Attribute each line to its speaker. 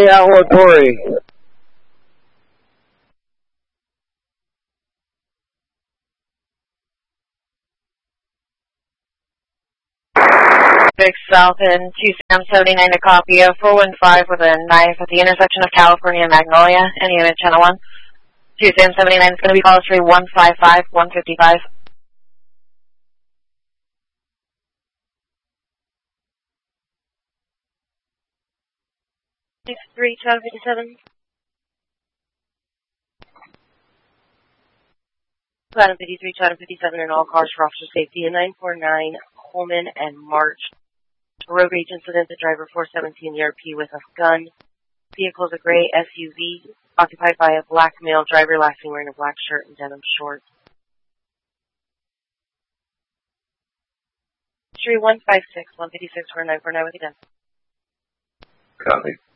Speaker 1: Outlaw Corey.
Speaker 2: South and 279 to copy a 415 with a knife at the intersection of California and Magnolia, and unit channel 1. 279 is going to be call history 155, 155.
Speaker 3: 3 Child 57. Child 53, Child 57, and all cars for officer safety. A 949 Coleman and March. Road rage incident. The driver 417 ERP with a gun. Vehicle is a gray SUV occupied by a black male driver, last seen wearing a black shirt and denim shorts. 156, 156 for 949 with you done.
Speaker 4: Copy.